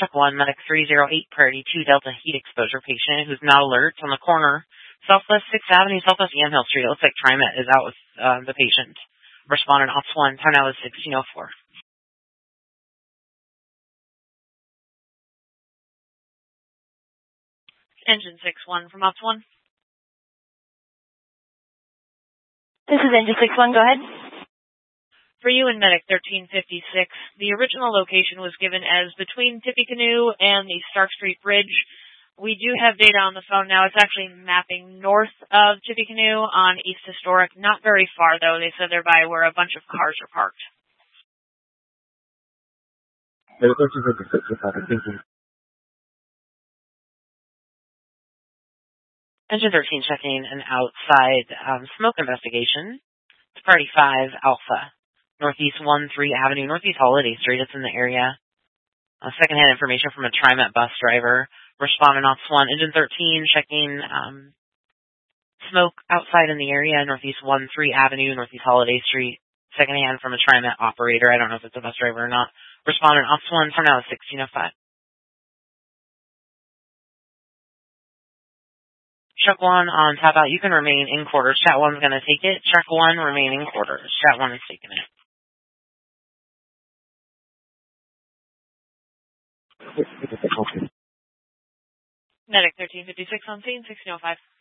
Check 1, Medic 308, Priority 2, Delta heat exposure patient who's not alert on the corner, Southwest 6th Avenue, Southwest Yamhill Street. It looks like TriMet is out with the patient. Respondent Ops 1, time now is 16:04. Engine 6-1 from Ops 1. This is Engine 6-1, go ahead. For you and Medic 1356, the original location was given as between Tippecanoe and the Stark Street Bridge. We do have data on the phone now. It's actually mapping north of Tippecanoe on East Historic. Not very far, though. They said they're by where a bunch of cars are parked. Engine 13 checking an outside smoke investigation. It's Party 5 Alpha. Northeast 13 Avenue, Northeast Holiday Street. It's in the area. Secondhand information from a TriMet bus driver. Respondent Ops 1. Engine 13 checking smoke outside in the area. Northeast 13 Avenue, Northeast Holiday Street. Secondhand from a TriMet operator. I don't know if it's a bus driver or not. Respondent Ops 1. Time now is 16:05. Check 1 on tap out. You can remain in quarters. Chat 1's going to take it. Check 1 remain in quarters. Chat 1 is taking it. Medic 1356 on scene, 16:05.